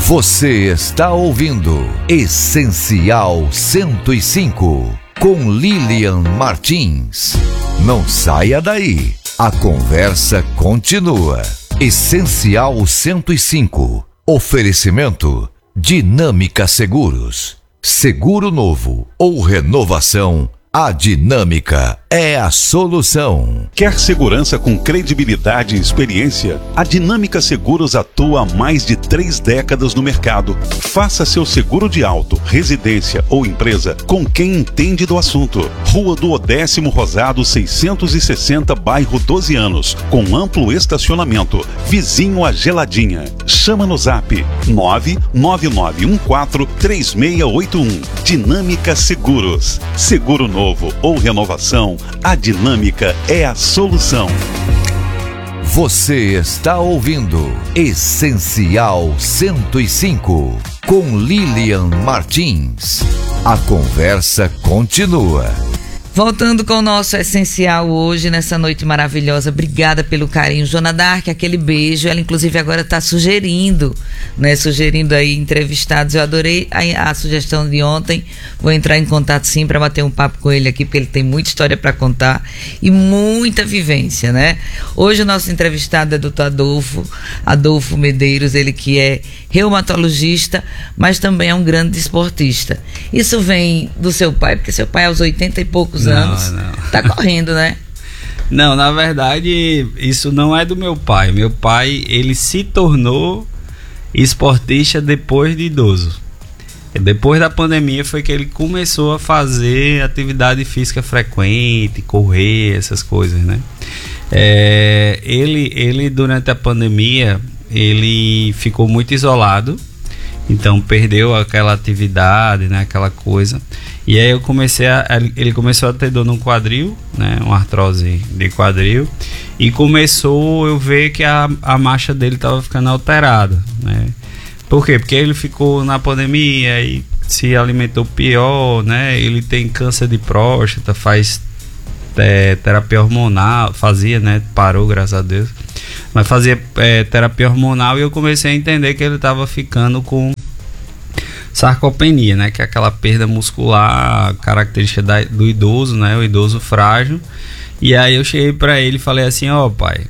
Você está ouvindo Essencial 105 com Lilian Martins. Não saia daí, a conversa continua. Essencial 105. Oferecimento Dinâmica Seguros. Seguro novo ou renovação, a Dinâmica é a solução. Quer segurança com credibilidade e experiência? A Dinâmica Seguros atua há mais de 3 décadas no mercado. Faça seu seguro de auto, residência ou empresa com quem entende do assunto. Rua do Odécimo Rosado 660, bairro 12 Anos, com amplo estacionamento, vizinho à Geladinha. Chama no zap 999143681. Dinâmica Seguros. Seguro novo ou renovação, a Dinâmica é a solução. Você está ouvindo Essencial 105 com Lilian Martins. A conversa continua. Voltando com o nosso Essencial hoje, nessa noite maravilhosa. Obrigada pelo carinho. Joana Dark, aquele beijo. Ela, inclusive, agora está sugerindo aí entrevistados. Eu adorei a sugestão de ontem. Vou entrar em contato, sim, para bater um papo com ele aqui, porque ele tem muita história para contar e muita vivência, né? Hoje o nosso entrevistado é o Dr. Adolfo Medeiros, ele que é reumatologista, mas também é um grande esportista. Isso vem do seu pai, porque seu pai aos 80 e poucos anos tá correndo, né? Não, na verdade, isso não é do meu pai. Meu pai, ele se tornou esportista depois de idoso. Depois da pandemia foi que ele começou a fazer atividade física frequente, correr, essas coisas, né? Ele durante a pandemia, ele ficou muito isolado, então perdeu aquela atividade, né, aquela coisa. E aí ele começou a ter dor no quadril, né, uma artrose de quadril, e começou eu ver que a marcha dele estava ficando alterada, né? Por quê? Porque ele ficou na pandemia e se alimentou pior, né? Ele tem câncer de próstata, faz terapia hormonal, fazia, né? Parou, graças a Deus. Mas fazia terapia hormonal e eu comecei a entender que ele estava ficando com sarcopenia, né? Que é aquela perda muscular característica do idoso, né? O idoso frágil. E aí eu cheguei para ele e falei assim: ó, pai,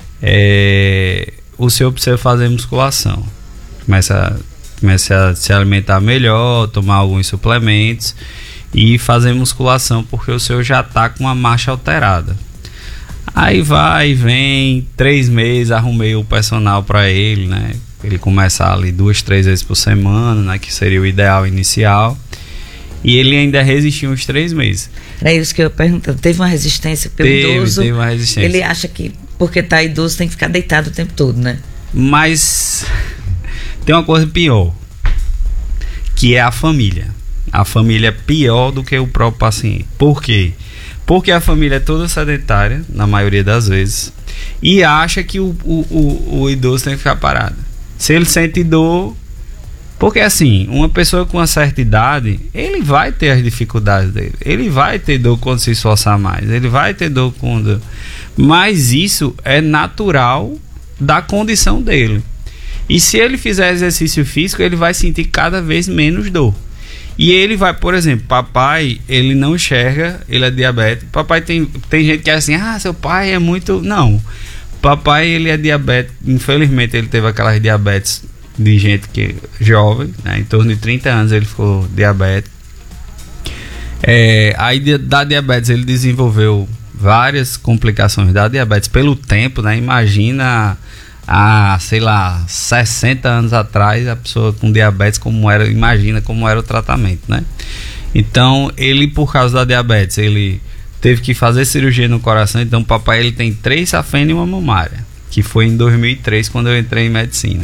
o senhor precisa fazer musculação. Comece a se alimentar melhor, tomar alguns suplementos e fazer musculação, porque o senhor já tá com uma marcha alterada. Aí vai e vem, 3 meses, arrumei o personal para ele, né? Ele começar ali 2, 3 vezes por semana, né? Que seria o ideal inicial. E ele ainda resistiu uns 3 meses. É isso que eu pergunto. Teve uma resistência pelo idoso? Teve uma resistência. Ele acha que porque tá idoso tem que ficar deitado o tempo todo, né? Mas tem uma coisa pior, que é a família. A família é pior do que o próprio paciente. Por quê? Porque a família é toda sedentária, na maioria das vezes, e acha que o idoso tem que ficar parado. Se ele sente dor, porque assim, uma pessoa com uma certa idade, ele vai ter as dificuldades dele, ele vai ter dor quando se esforçar mais, ele vai ter dor quando... Mas isso é natural da condição dele. E se ele fizer exercício físico, ele vai sentir cada vez menos dor. E ele vai, por exemplo, papai, ele não enxerga, ele é diabético. Papai tem gente que é assim, seu pai é muito... Não, papai, ele é diabético. Infelizmente, ele teve aquelas diabetes de gente que jovem, né? Em torno de 30 anos ele ficou diabético. Aí da diabetes ele desenvolveu várias complicações da diabetes pelo tempo, né? Imagina... sei lá, 60 anos atrás, a pessoa com diabetes, imagina como era o tratamento, né? Então, ele, por causa da diabetes, ele teve que fazer cirurgia no coração. Então, o papai, ele tem 3 safena e uma mamária, que foi em 2003, quando eu entrei em medicina.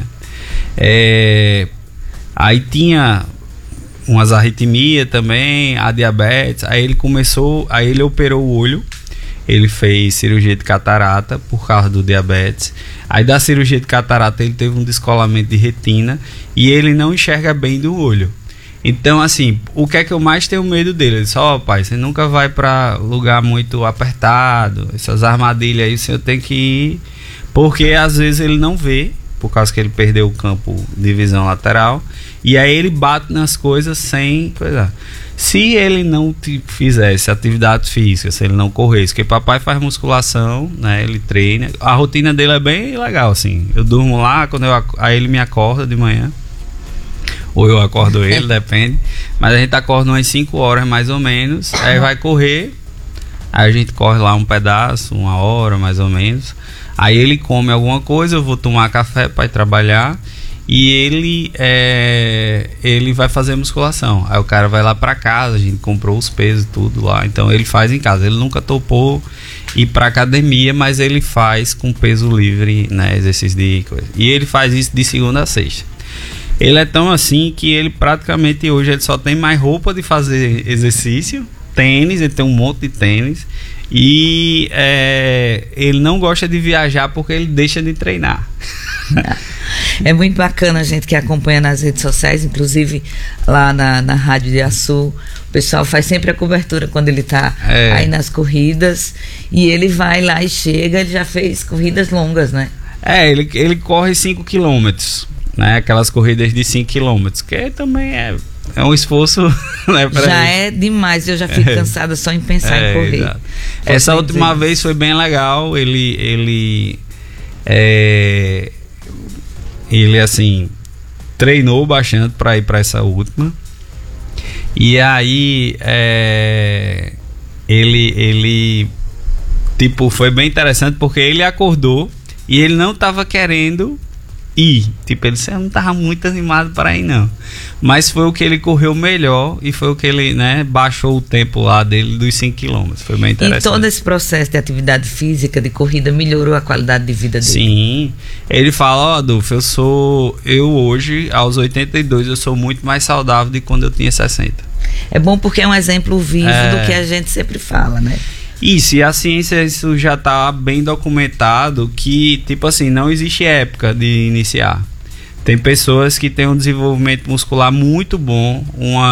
Aí tinha umas arritmias também, a diabetes. Aí ele operou o olho. Ele fez cirurgia de catarata por causa do diabetes. Aí da cirurgia de catarata ele teve um descolamento de retina e ele não enxerga bem do olho. Então, assim, o que é que eu mais tenho medo dele? Ele disse: pai, você nunca vai para lugar muito apertado, essas armadilhas aí o senhor tem que ir, porque às vezes ele não vê, por causa que ele perdeu o campo de visão lateral. E aí ele bate nas coisas sem coisa. Se ele não fizesse atividade física, se ele não corresse, porque papai faz musculação, né? Ele treina. A rotina dele é bem legal, assim. Eu durmo lá, aí ele me acorda de manhã. Ou eu acordo ele, depende. Mas a gente acorda umas 5 horas mais ou menos. Aí vai correr. Aí a gente corre lá um pedaço, 1 hora mais ou menos. Aí ele come alguma coisa, eu vou tomar café para ir trabalhar. E ele vai fazer musculação. Aí o cara vai lá pra casa, a gente comprou os pesos tudo lá, então ele faz em casa. Ele nunca topou ir pra academia, mas ele faz com peso livre, né, exercício de coisa. E ele faz isso de segunda a sexta. Ele é tão assim que ele praticamente hoje ele só tem mais roupa de fazer exercício, tênis, ele tem um monte de tênis. E ele não gosta de viajar porque ele deixa de treinar. É muito bacana a gente que acompanha nas redes sociais, inclusive lá na Rádio de Açu. O pessoal faz sempre a cobertura quando ele está aí nas corridas. E ele vai lá e chega, ele já fez corridas longas, né? Ele corre 5 quilômetros, né? Aquelas corridas de 5 quilômetros, que também é um esforço, né, já é demais, eu já fico cansada só em pensar em correr. Exato. Essa última vez foi bem legal. Ele assim treinou bastante para ir para essa última. E aí ele tipo, foi bem interessante porque ele acordou e ele não estava querendo ir, tipo, ele não estava muito animado para ir não, mas foi o que ele correu melhor e foi o que ele, né, baixou o tempo lá dele dos 5 km, foi bem interessante. E todo esse processo de atividade física, de corrida, melhorou a qualidade de vida dele? Sim, ele fala, Adolfo, eu hoje, aos 82, eu sou muito mais saudável de quando eu tinha 60. É bom porque é um exemplo vivo do que a gente sempre fala, né? Isso, e a ciência, isso já está bem documentado que, tipo assim, não existe época de iniciar. Tem pessoas que têm um desenvolvimento muscular muito bom,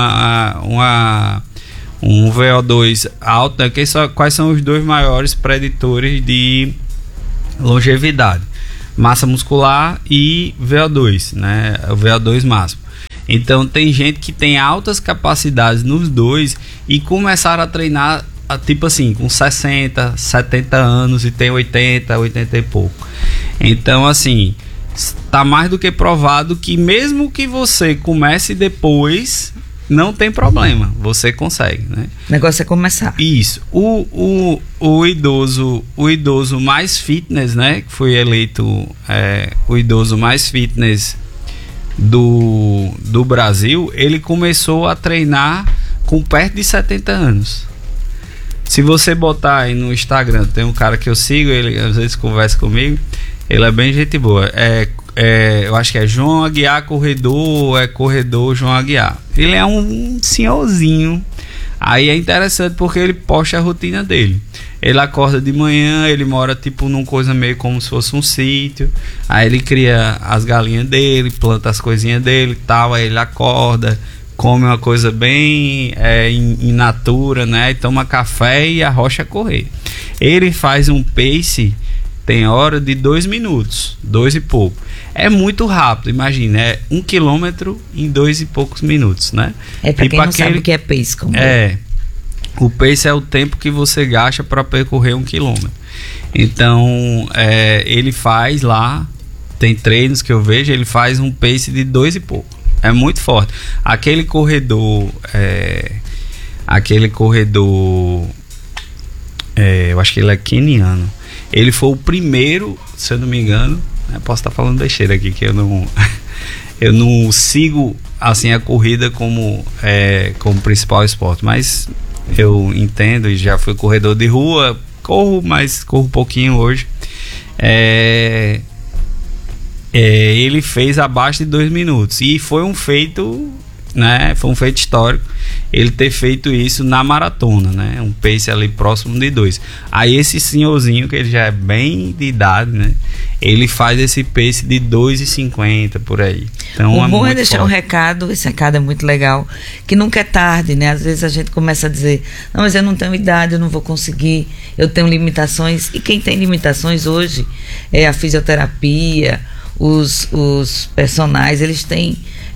um VO2 alto, né? Quais são os 2 maiores preditores de longevidade? Massa muscular e VO2, né? O VO2 máximo. Então tem gente que tem altas capacidades nos dois e começaram a treinar tipo assim, com 60, 70 anos e tem 80 e pouco. Então, assim, está mais do que provado que mesmo que você comece depois, não tem problema, você consegue, né? O negócio é começar. Isso. O idoso mais fitness, né? Que foi eleito o idoso mais fitness do Brasil, ele começou a treinar com perto de 70 anos. Se você botar aí no Instagram, tem um cara que eu sigo, ele às vezes conversa comigo, ele é bem gente boa. Eu acho que é João Aguiar Corredor, corredor João Aguiar. Ele é um senhorzinho. Aí é interessante porque ele posta a rotina dele. Ele acorda de manhã, ele mora tipo num coisa meio como se fosse um sítio. Aí ele cria as galinhas dele, planta as coisinhas dele e tal. Aí ele acorda, come uma coisa bem in natura, né? E toma café e arrocha a correr. Ele faz um pace, tem hora de 2 minutos, 2 e pouco. É muito rápido, imagina, 1 quilômetro em 2 e poucos minutos, né? Pra quem não sabe o que é pace, como o pace é o tempo que você gasta para percorrer 1 quilômetro. Então, ele faz lá, tem treinos que eu vejo, ele faz um pace de 2 e pouco. É muito forte. Aquele corredor, eu acho que ele é queniano. Ele foi o primeiro, se eu não me engano, posso estar falando besteira aqui, que eu não sigo assim a corrida como principal esporte, mas eu entendo e já fui corredor de rua, corro um pouquinho hoje. Ele fez abaixo de 2 minutos e foi um feito, né? Foi um feito histórico ele ter feito isso na maratona, né? Um pace ali próximo de 2. Aí esse senhorzinho, que ele já é bem de idade, né? Ele faz esse pace de 2,50 por aí. Então, o bom é deixar forte. Um recado, esse recado é muito legal, que nunca é tarde, né? Às vezes a gente começa a dizer, não, mas eu não tenho idade, eu não vou conseguir, eu tenho limitações. E quem tem limitações hoje é a fisioterapia, os personagens, eles têm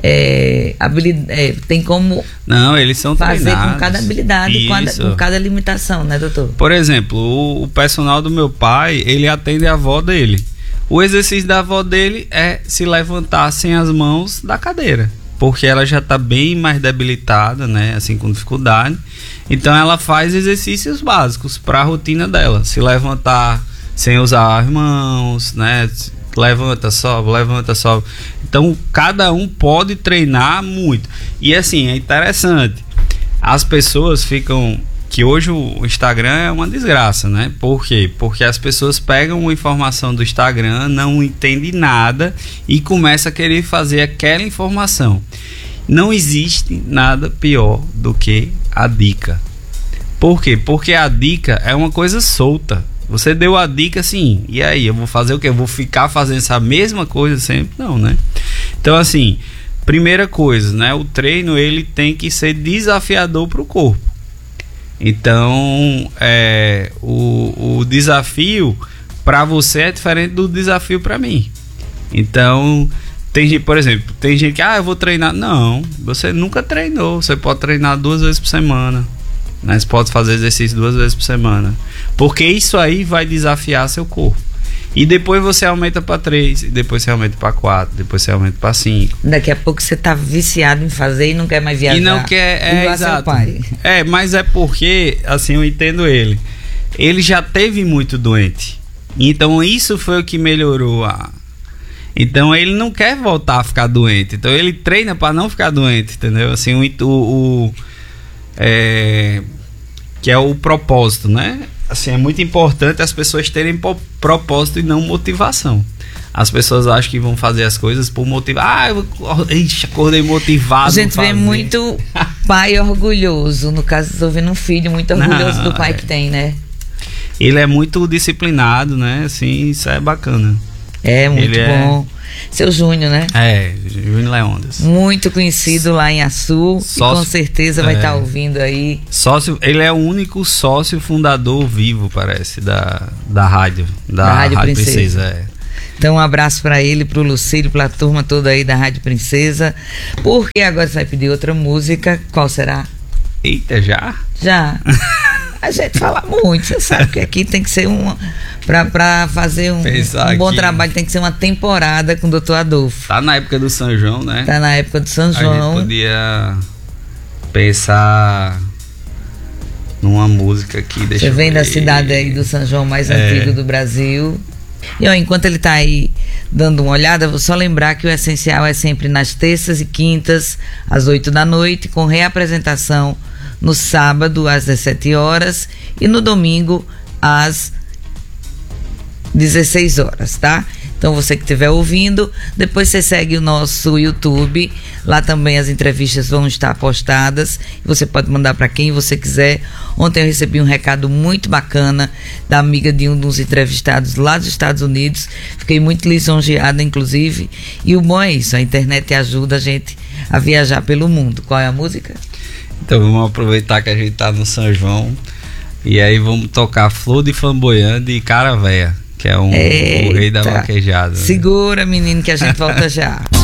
tem como não, eles são fazer treinados. Com cada habilidade, com cada limitação, né, doutor? Por exemplo, o personal do meu pai, ele atende a avó dele. O exercício da avó dele é se levantar sem as mãos da cadeira, porque ela já está bem mais debilitada, né, assim, com dificuldade. Então ela faz exercícios básicos para a rotina dela, se levantar sem usar as mãos, né, levanta, sobe. Então cada um pode treinar muito. E assim, é interessante, as pessoas ficam, que hoje o Instagram é uma desgraça, né? Por quê? Porque as pessoas pegam a informação do Instagram, não entendem nada e começam a querer fazer aquela informação. Não existe nada pior do que a dica. Por quê? Porque a dica é uma coisa solta. Você deu a dica assim, e aí, eu vou fazer o quê? Eu vou ficar fazendo essa mesma coisa sempre? Não, né? Então, assim, primeira coisa, né? O treino, ele tem que ser desafiador para o corpo. Então, o desafio para você é diferente do desafio para mim. Então, por exemplo, tem gente que, eu vou treinar. Não, você nunca treinou. Você pode treinar 2 vezes por semana. Né? Você pode fazer exercício 2 vezes por semana. Porque isso aí vai desafiar seu corpo. E depois você aumenta para 3, depois você aumenta para 4, depois você aumenta para 5. Daqui a pouco você tá viciado em fazer e não quer mais viajar. E não quer, exato. Seu pai. Mas é porque, assim, eu entendo ele. Ele já teve muito doente. Então isso foi o que melhorou Então ele não quer voltar a ficar doente. Então ele treina para não ficar doente, entendeu? Assim, que é o propósito, né? Assim, é muito importante as pessoas terem propósito e não motivação. As pessoas acham que vão fazer as coisas por motivar. Acordei motivado. A gente vê muito pai orgulhoso. No caso, estou vendo um filho muito orgulhoso do pai que tem, né? Ele é muito disciplinado, né? Assim, isso é bacana. É muito bom. Seu Júnior, né? Júnior Leondas. Muito conhecido lá em Açu. Sócio, e com certeza vai estar ouvindo aí. Sócio, ele é o único sócio fundador vivo, parece, da rádio. Da Rádio Princesa. Então um abraço para ele, pro Lucílio, pra turma toda aí da Rádio Princesa. Porque agora você vai pedir outra música. Qual será? Eita, já? Já. A gente fala muito, você sabe que aqui tem que ser pra fazer um bom trabalho, tem que ser uma temporada com o Dr. Adolfo. Tá na época do São João, né? Tá na época do São João. A gente podia pensar numa música aqui. Você vem da cidade aí do São João mais antigo do Brasil. E enquanto ele tá aí dando uma olhada, vou só lembrar que o Essencial é sempre nas terças e quintas, às 8 da noite, com reapresentação no sábado às 17 horas e no domingo às 16 horas, tá? Então você que estiver ouvindo, depois você segue o nosso YouTube, lá também as entrevistas vão estar postadas, você pode mandar para quem você quiser. Ontem eu recebi um recado muito bacana da amiga de um dos entrevistados lá dos Estados Unidos, fiquei muito lisonjeada inclusive, e o bom é isso, a internet ajuda a gente a viajar pelo mundo. Qual é a música? Então vamos aproveitar que a gente tá no São João e aí vamos tocar Flor de Flamboyante e Cara Véia, que é o rei da vaquejada. Segura, menino, que a gente volta já.